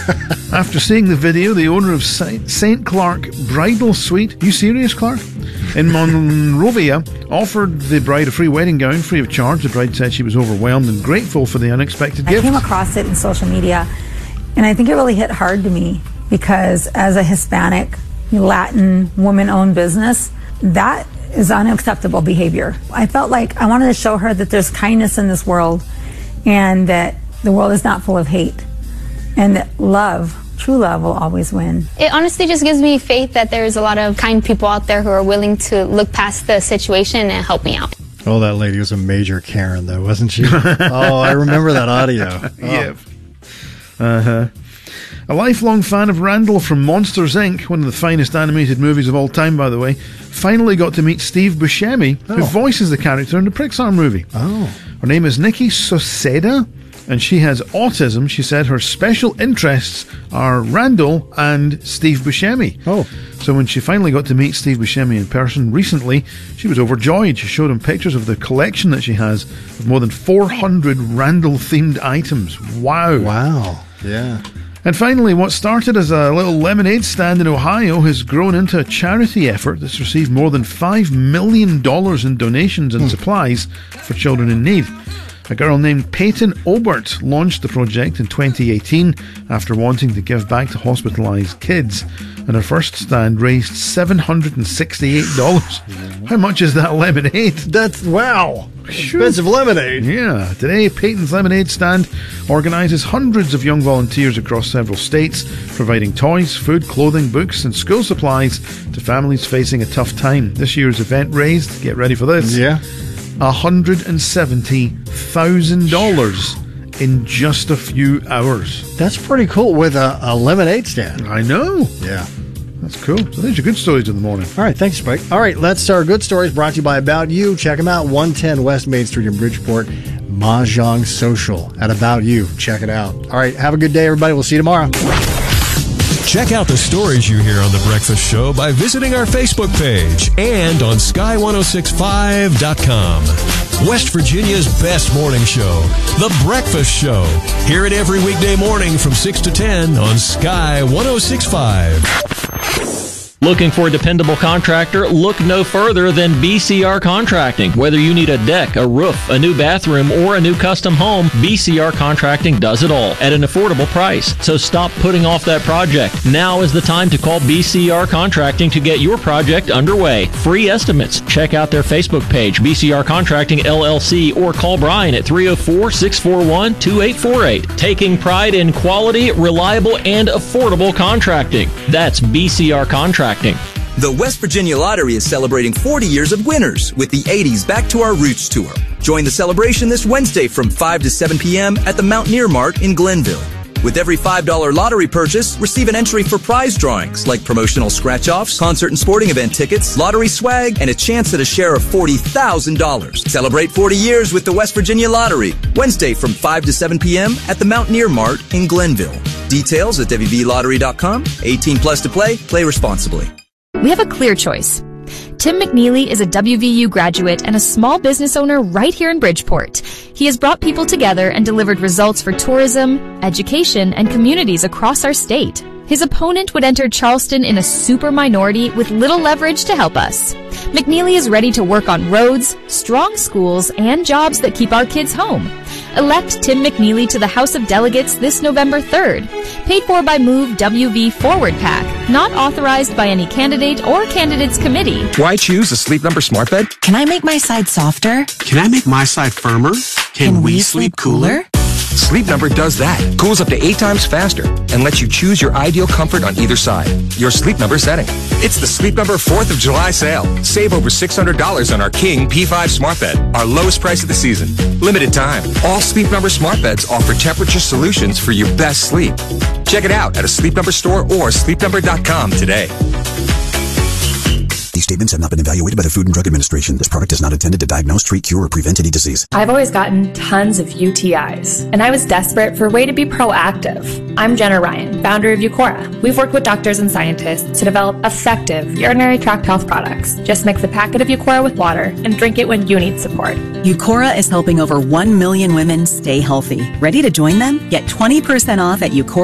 After seeing the video, the owner of St. Clark Bridal Suite, you serious, Clark? In Monrovia, offered the bride a free wedding gown free of charge. The bride said she was overwhelmed and grateful for the unexpected gift. I came across it in social media, and I think it really hit hard to me because as a Hispanic, Latin, woman-owned business, that is unacceptable behavior. I felt like I wanted to show her that there's kindness in this world and that the world is not full of hate and that love, true love, will always win. It honestly just gives me faith that there's a lot of kind people out there who are willing to look past the situation and help me out. Oh, that lady was a major Karen, though, wasn't she? Oh, I remember that audio. Oh. Yep. Uh-huh. A lifelong fan of Randall from Monsters, Inc., one of the finest animated movies of all time, by the way, finally got to meet Steve Buscemi, who voices the character in the Pixar movie. Oh. Her name is Nikki Soseda, and she has autism. She said her special interests are Randall and Steve Buscemi. Oh. So when she finally got to meet Steve Buscemi in person recently, she was overjoyed. She showed him pictures of the collection that she has of more than 400 Randall-themed items. Wow. Wow. Yeah. And finally, what started as a little lemonade stand in Ohio has grown into a charity effort that's received more than $5 million in donations and supplies for children in need. A girl named Peyton Obert launched the project in 2018 after wanting to give back to hospitalised kids, and her first stand raised $768. How much is that lemonade? That's, wow, expensive lemonade. Yeah. Today, Peyton's Lemonade Stand organises hundreds of young volunteers across several states, providing toys, food, clothing, books and school supplies to families facing a tough time. This year's event raised, get ready for this, $170,000 in just a few hours. That's pretty cool with a lemonade stand. I know. Yeah. That's cool. So there's your good stories of the morning. All right, thanks, Spike. All right, let's start good stories brought to you by About You. Check them out, 110 West Main Street in Bridgeport. Mahjong Social at About You. Check it out. All right, have a good day, everybody. We'll see you tomorrow. Check out the stories you hear on The Breakfast Show by visiting our Facebook page and on Sky1065.com. West Virginia's best morning show, The Breakfast Show. Hear it every weekday morning from 6 to 10 on Sky 1065. Looking for a dependable contractor? Look no further than BCR Contracting. Whether you need a deck, a roof, a new bathroom, or a new custom home, BCR Contracting does it all at an affordable price. So stop putting off that project. Now is the time to call BCR Contracting to get your project underway. Free estimates. Check out their Facebook page, BCR Contracting LLC, or call Brian at 304-641-2848. Taking pride in quality, reliable, and affordable contracting. That's BCR Contracting. The West Virginia Lottery is celebrating 40 years of winners with the 80s Back to Our Roots Tour. Join the celebration this Wednesday from 5 to 7 p.m. at the Mountaineer Mart in Glenville. With every $5 lottery purchase, receive an entry for prize drawings like promotional scratch-offs, concert and sporting event tickets, lottery swag, and a chance at a share of $40,000. Celebrate 40 years with the West Virginia Lottery. Wednesday from 5 to 7 p.m. at the Mountaineer Mart in Glenville. Details at wvlottery.com. 18 plus to play. Play responsibly. We have a clear choice. Tim McNeely is a WVU graduate and a small business owner right here in Bridgeport. He has brought people together and delivered results for tourism, education, and communities across our state. His opponent would enter Charleston in a super minority with little leverage to help us. McNeely is ready to work on roads, strong schools, and jobs that keep our kids home. Elect Tim McNeely to the House of Delegates this November 3rd. Paid for by Move WV Forward PAC. Not authorized by any candidate or candidates committee. Why choose a Sleep Number smart bed? Can I make my side softer? Can I make my side firmer? Can we sleep cooler? Sleep Number does that. Cools up to 8 times faster and lets you choose your ideal comfort on either side. Your Sleep Number setting. It's the Sleep Number 4th of July sale. Save over $600 on our King P5 smart bed, our lowest price of the season. Limited time. All Sleep Number smart beds offer temperature solutions for your best sleep. Check it out at a Sleep Number store or sleepnumber.com today. These statements have not been evaluated by the Food and Drug Administration. This product is not intended to diagnose, treat, cure, or prevent any disease. I've always gotten tons of UTIs, and I was desperate for a way to be proactive. I'm Jenna Ryan, founder of Eucora. We've worked with doctors and scientists to develop effective urinary tract health products. Just mix a packet of Eucora with water and drink it when you need support. Eucora is helping over 1 million women stay healthy. Ready to join them? Get 20% off at Eucora.